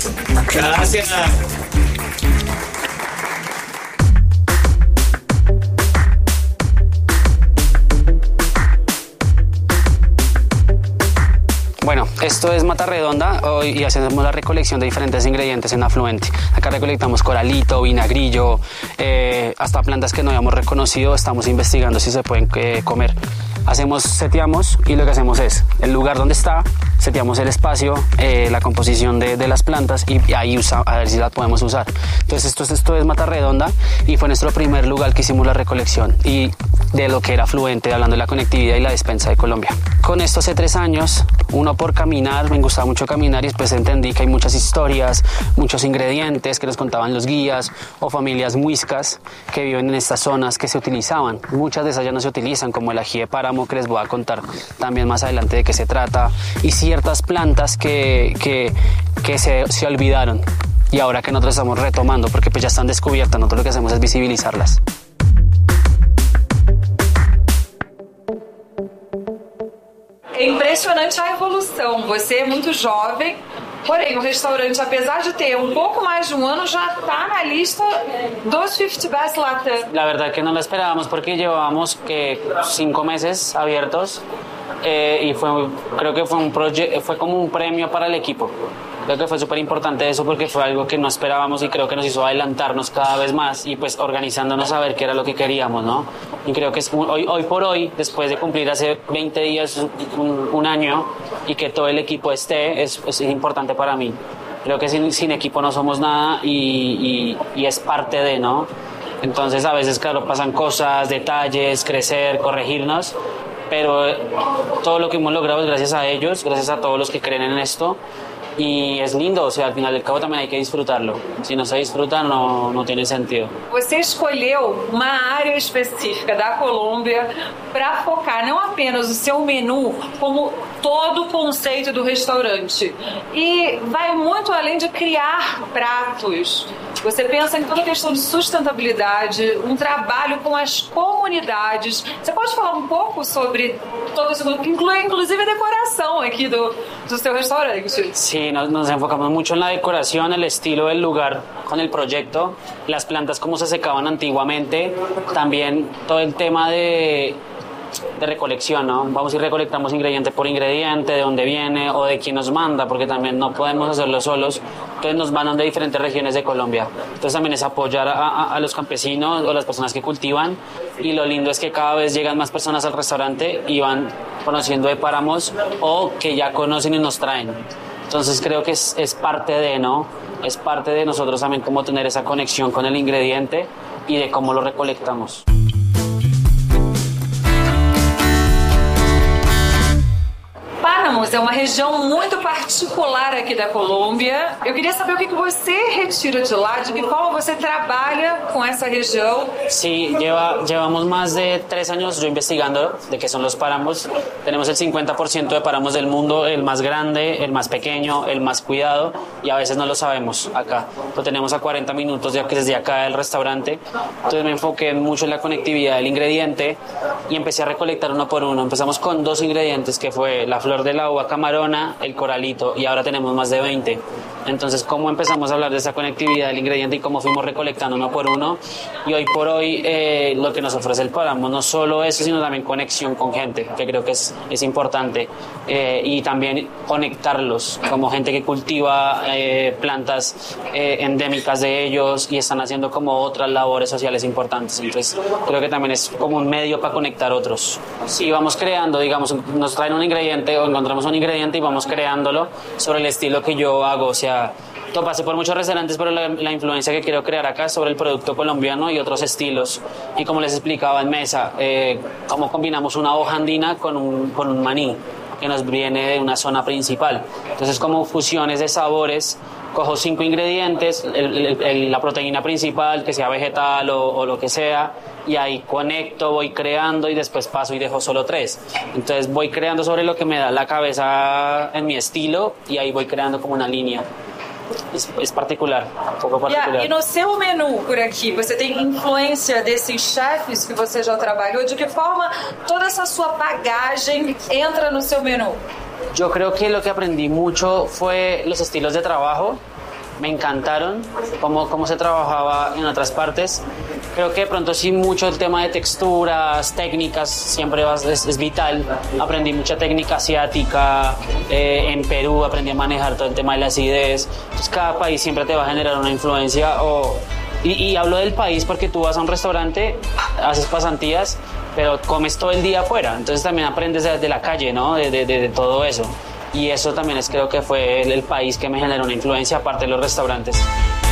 Gracias. Bueno, esto es Mata Redonda y hacemos la recolección de diferentes ingredientes en afluente. Acá recolectamos coralito, vinagrillo, hasta plantas que no habíamos reconocido, estamos investigando si se pueden comer. Seteamos y lo que hacemos es el lugar donde está, seteamos el espacio, la composición de las plantas y ahí a ver si las podemos usar. Entonces esto es Mata Redonda y fue nuestro primer lugar que hicimos la recolección y de lo que era afluente, hablando de la conectividad y la despensa de Colombia. Con esto hace 3 años, uno por caminar, me gustaba mucho caminar y después entendí que hay muchas historias, muchos ingredientes que nos contaban los guías o familias muiscas que viven en estas zonas que se utilizaban. Muchas de esas ya no se utilizan, como el ají de páramo, que les voy a contar también más adelante de qué se trata, y ciertas plantas que se olvidaron y ahora que nosotros estamos retomando porque pues ya están descubiertas, nosotros lo que hacemos es visibilizarlas. É impressionante a evolução. Você é muito jovem, porém o restaurante, apesar de ter un poco más de un ano, ya está na lista dos 50 Best Latam. La verdad que no lo esperábamos porque llevábamos 5 meses abiertos y creo que fue como un premio para el equipo. Creo que fue súper importante eso porque fue algo que no esperábamos y creo que nos hizo adelantarnos cada vez más y pues organizándonos a ver qué era lo que queríamos, ¿no? Y creo que es hoy por hoy, después de cumplir hace 20 días, un año y que todo el equipo esté, es importante para mí. Creo que sin equipo no somos nada y es parte de, ¿no? Entonces a veces, claro, pasan cosas, detalles, crecer, corregirnos, pero todo lo que hemos logrado es gracias a ellos, gracias a todos los que creen en esto. Y es lindo, o sea, al final del cabo también hay que disfrutarlo. Si no se disfruta, no tiene sentido. Você escolheu uma área específica da Colômbia para focar não apenas o seu menu, como todo o conceito do restaurante. E vai muito além de criar pratos. Você pensa em toda a questão de sustentabilidade, um trabalho com as comunidades. Você pode falar um pouco sobre todo isso, que inclui inclusive a decoração aqui do seu restaurante? Sí, nos enfocamos mucho en la decoración, el estilo del lugar con el proyecto, las plantas como se secaban antiguamente, también todo el tema de recolección, ¿no? Vamos y recolectamos ingrediente por ingrediente, de dónde viene o de quién nos manda, porque también no podemos hacerlo solos, entonces nos mandan de diferentes regiones de Colombia. Entonces también es apoyar a los campesinos o las personas que cultivan, y lo lindo es que cada vez llegan más personas al restaurante y van conociendo de páramos o que ya conocen y nos traen. Entonces creo que es parte de, ¿no? Es parte de nosotros también como tener esa conexión con el ingrediente y de cómo lo recolectamos. Páramos é uma região muito particular aqui da Colômbia. Eu queria saber o que você retira de lá, de que forma você trabalha con esa región. Sí, llevamos más de 3 años yo investigando de qué son los páramos. Tenemos el 50% de páramos del mundo, el más grande, el más pequeño, el más cuidado, y a veces no lo sabemos acá. Lo tenemos a 40 minutos desde acá del restaurante. Entonces me enfoqué mucho en la conectividad del ingrediente y empecé a recolectar uno por uno. Empezamos con 2 ingredientes, que fue la flor de la uva camarona, el coralito, y ahora tenemos más de 20. Entonces, ¿cómo empezamos a hablar de esa conectividad del ingrediente y cómo fuimos recolectando uno por uno? Y hoy por hoy lo que nos ofrece el páramo, no solo eso, sino también conexión con gente, que creo que es importante, y también conectarlos como gente que cultiva plantas endémicas de ellos y están haciendo como otras labores sociales importantes. Entonces, creo que también es como un medio para conectar otros. Si vamos creando, digamos, nos traen un ingrediente o encontramos un ingrediente y vamos creándolo sobre el estilo que yo hago, o sea, pasé por muchos restaurantes, pero la influencia que quiero crear acá es sobre el producto colombiano y otros estilos. Y como les explicaba en mesa, cómo combinamos una hoja andina con un maní que nos viene de una zona principal. Entonces, como fusiones de sabores, cojo 5 ingredientes, la proteína principal, que sea vegetal o lo que sea, y ahí conecto, voy creando y después paso y dejo solo 3. Entonces voy creando sobre lo que me da la cabeza en mi estilo y ahí voy creando como una línea. Es particular, um pouco particular. E no seu menu por aqui, você tem influência desses chefes que você já trabalhou? De que forma toda essa sua bagagem entra no seu menu? Yo creo que lo que aprendí mucho fue los estilos de trabajo me encantaron, cómo se trabajaba en otras partes. Creo que de pronto sí mucho el tema de texturas, técnicas, siempre es vital. Aprendí mucha técnica asiática, en Perú aprendí a manejar todo el tema de la acidez. Entonces cada país siempre te va a generar una influencia. Y hablo del país porque tú vas a un restaurante, haces pasantías, pero comes todo el día afuera. Entonces también aprendes de la calle, ¿no? De todo eso. Y eso también creo que fue el país que me generó una influencia, aparte de los restaurantes.